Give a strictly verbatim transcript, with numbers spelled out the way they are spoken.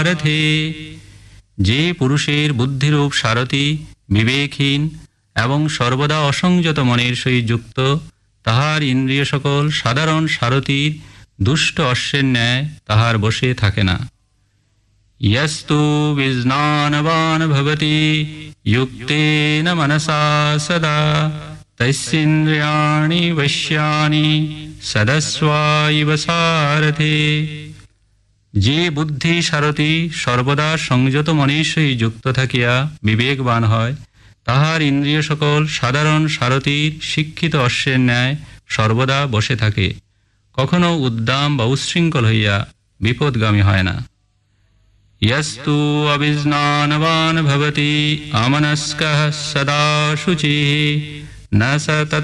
সারথি যে পুরুষের বুদ্ধিরূপ সারথি বিবেকহীন এবং সর্বদা অসংযত মনের সহিত যুক্ত, তাহার ইন্দ্রিয় সকল সাধারণ সারথীর দুষ্ট অশ্বের ন্যায় তাহার বশে থাকে না। यस्तु विज्ञानवान् भवति युक्तेन मनसा सदा तस्येन्द्रियाणि वश्यानि सदस्वाइव सारथे। যে বুদ্ধি সারথি সর্বদা সংযত মনের সহিত যুক্ত থাকিয়া বিবেকবান হয়, তাহার ইন্দ্রিয় সকল সাধারণ সারথীর শিক্ষিত অশ্বের ন্যায় সর্বদা বসে থাকে, কখনো উদ্দাম বা উচ্ছৃঙ্খল হইয়া বিপদগামী হয় না। यस्तु अविज्ञानवान् भवति अमनस्कः सदा शुचिः न स